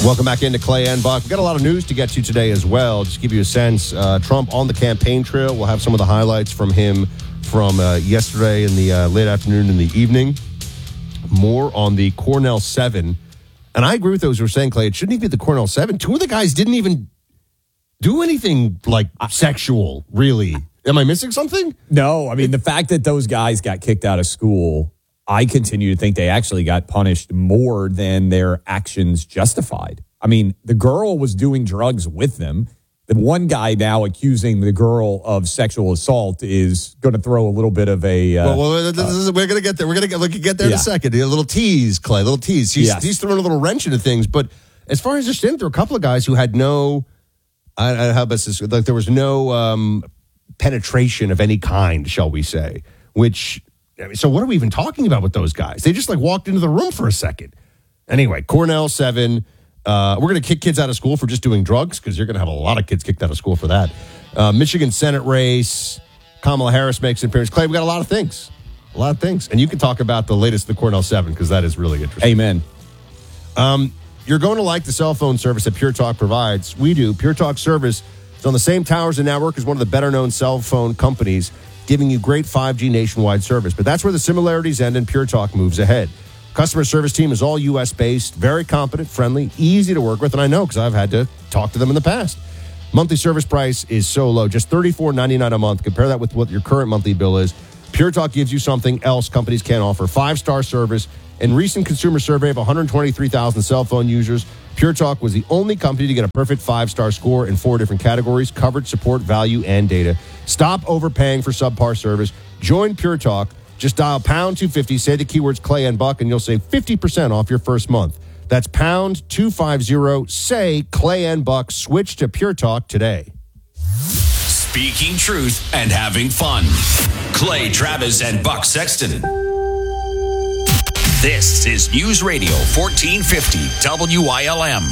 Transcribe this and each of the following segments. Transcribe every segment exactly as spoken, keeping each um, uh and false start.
Welcome back into Clay and Buck. We've got a lot of news to get to today as well. Just to give you a sense, uh, Trump on the campaign trail. We'll have some of the highlights from him from uh, yesterday in the uh, late afternoon and the evening. More on the Cornell seven. And I agree with those who are saying, Clay, it shouldn't even be the Cornell seven. Two of the guys didn't even do anything like sexual, really. Am I missing something? No, I mean, the fact that those guys got kicked out of school, I continue to think they actually got punished more than their actions justified. I mean, the girl was doing drugs with them. The one guy now accusing the girl of sexual assault is going to throw a little bit of a... Uh, well, well this is, we're going to get there. We're going to get, get there yeah. in a second. A little tease, Clay, a little tease. He's, yes. he's throwing a little wrench into things. But as far as I understand, there were a couple of guys who had no... I, I, how about this? Like, there was no um, penetration of any kind, shall we say, which... I mean, so what are we even talking about with those guys? They just like walked into the room for a second. Anyway, Cornell seven. Uh, we're going to kick kids out of school for just doing drugs because you're going to have a lot of kids kicked out of school for that. Uh, Michigan Senate race. Kamala Harris makes an appearance. Clay, we got a lot of things. A lot of things. And you can talk about the latest of the Cornell seven because that is really interesting. Amen. Um, you're going to like the cell phone service that Pure Talk provides. We do. Pure Talk service is on the same towers and network as one of the better-known cell phone companies, giving you great five G nationwide service. But that's where the similarities end and Pure Talk moves ahead. Customer service team is all U S based, very competent, friendly, easy to work with, and I know because I've had to talk to them in the past. Monthly service price is so low, just thirty-four ninety-nine a month. Compare that with what your current monthly bill is. Pure Talk gives you something else companies can't offer. Five-star service. In recent consumer survey of one hundred twenty-three thousand cell phone users, Pure Talk was the only company to get a perfect five-star score in four different categories: coverage, support, value, and data. Stop overpaying for subpar service. Join Pure Talk. Just dial pound two fifty, say the keywords Clay and Buck, and you'll save fifty percent off your first month. That's pound two fifty, say Clay and Buck. Switch to Pure Talk today. Speaking truth and having fun. Clay Travis and Buck Sexton. This is News Radio fourteen fifty W I L M.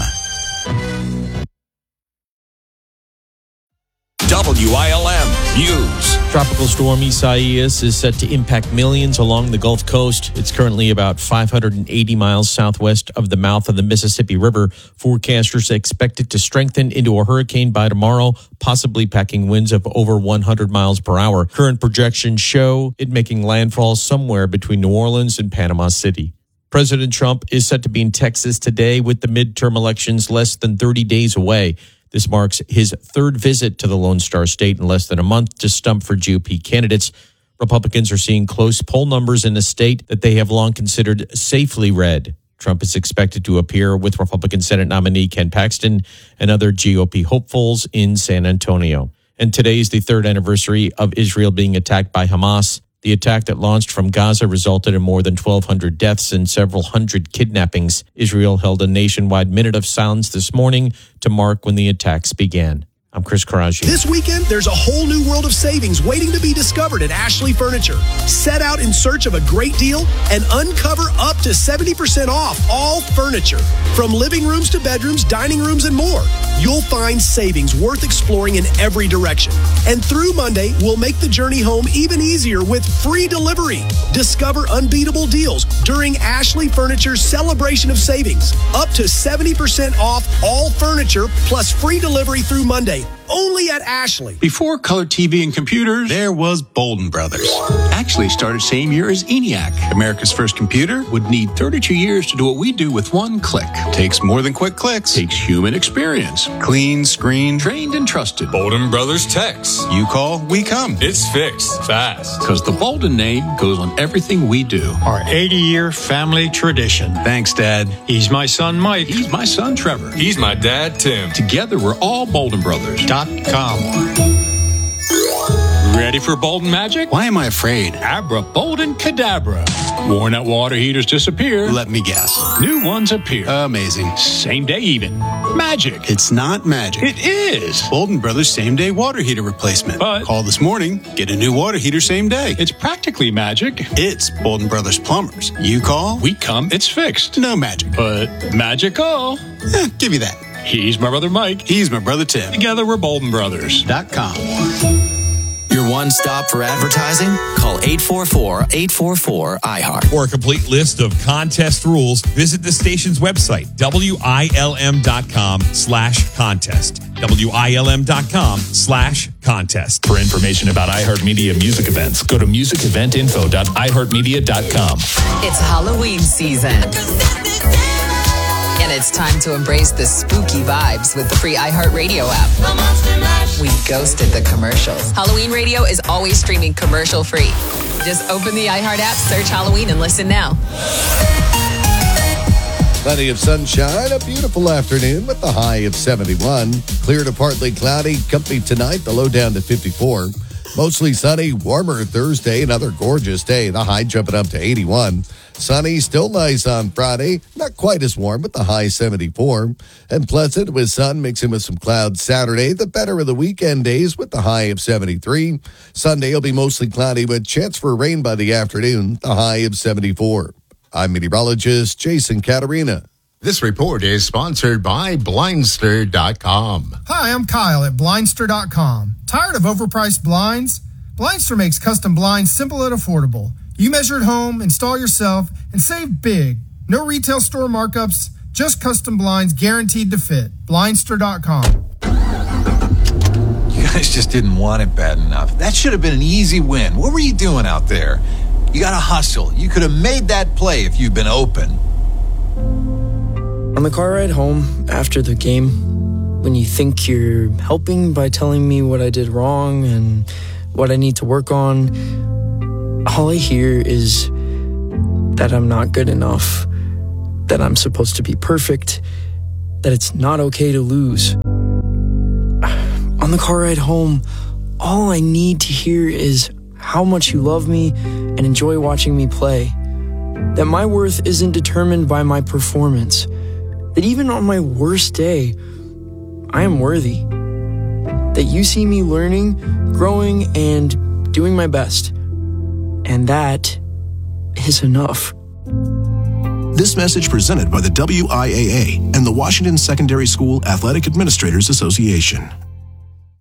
W I L M News. Tropical storm Isaias is set to impact millions along the Gulf Coast. It's currently about five hundred eighty miles southwest of the mouth of the Mississippi River. Forecasters expect it to strengthen into a hurricane by tomorrow, possibly packing winds of over one hundred miles per hour. Current projections show it making landfall somewhere between New Orleans and Panama City. President Trump is set to be in Texas today with the midterm elections less than thirty days away. This marks his third visit to the Lone Star State in less than a month to stump for G O P candidates. Republicans are seeing close poll numbers in a state that they have long considered safely red. Trump is expected to appear with Republican Senate nominee Ken Paxton and other G O P hopefuls in San Antonio. And today is the third anniversary of Israel being attacked by Hamas. The attack that launched from Gaza resulted in more than twelve hundred deaths and several hundred kidnappings. Israel held a nationwide minute of silence this morning to mark when the attacks began. I'm Chris Karaji. This weekend, there's a whole new world of savings waiting to be discovered at Ashley Furniture. Set out in search of a great deal and uncover up to seventy percent off all furniture. From living rooms to bedrooms, dining rooms, and more. You'll find savings worth exploring in every direction. And through Monday, we'll make the journey home even easier with free delivery. Discover unbeatable deals during Ashley Furniture's celebration of savings. Up to seventy percent off all furniture plus free delivery through Monday. Only at Ashley. Before color T V and computers, there was Bolden Brothers. Actually started same year as ENIAC. America's first computer would need thirty-two years to do what we do with one click. Takes more than quick clicks. Takes human experience. Clean screen, trained and trusted. Bolden Brothers Techs. You call, we come. It's fixed fast. Because the Bolden name goes on everything we do. Our eighty-year family tradition. Thanks, Dad. He's my son, Mike. He's my son, Trevor. He's my dad, Tim. Together, we're all Bolden Brothers. Dot com. Ready for Bolden magic? Why am I afraid? Abra Bolden Cadabra. Worn out water heaters disappear. Let me guess. New ones appear. Amazing. Same day even. Magic. It's not magic. It is. Bolden Brothers same day water heater replacement. But call this morning, get a new water heater same day. It's practically magic. It's Bolden Brothers Plumbers. You call, we come, it's fixed. No magic. But magical. Eh, give you that. He's my brother Mike. He's my brother Tim. Together we're Bolden Brothers. Dot com. Your your one stop for advertising? Call eight four four, eight four four, I heart. For a complete list of contest rules, visit the station's website, W I L M dot com slash contest. W I L M dot com slash contest. For information about iHeartMedia music events, go to music event info dot i heart media dot com. It's Halloween season. And it's time to embrace the spooky vibes with the free iHeartRadio app. We ghosted the commercials. Halloween radio is always streaming commercial free. Just open the iHeart app, search Halloween, and listen now. Plenty of sunshine, a beautiful afternoon with the high of seventy-one. Clear to partly cloudy, company tonight, the low down to fifty-four. Mostly sunny, warmer Thursday, another gorgeous day, the high jumping up to eighty-one. Sunny, still nice on Friday, not quite as warm with the high seventy-four. And pleasant with sun mixing with some clouds Saturday, the better of the weekend days with the high of seventy-three. Sunday will be mostly cloudy with chance for rain by the afternoon, the high of seventy-four. I'm meteorologist Jason Caterina. This report is sponsored by Blindster dot com. Hi, I'm Kyle at Blindster dot com. Tired of overpriced blinds? Blindster makes custom blinds simple and affordable. You measure at home, install yourself, and save big. No retail store markups, just custom blinds guaranteed to fit. Blindster dot com. You guys just didn't want it bad enough. That should have been an easy win. What were you doing out there? You got to hustle. You could have made that play if you'd been open. On the car ride home after the game, when you think you're helping by telling me what I did wrong and what I need to work on, all I hear is that I'm not good enough, that I'm supposed to be perfect, that it's not okay to lose. On the car ride home, all I need to hear is how much you love me and enjoy watching me play, that my worth isn't determined by my performance, that even on my worst day, I am worthy, that you see me learning, growing, and doing my best. And that is enough. This message presented by the W I A A and the Washington Secondary School Athletic Administrators Association.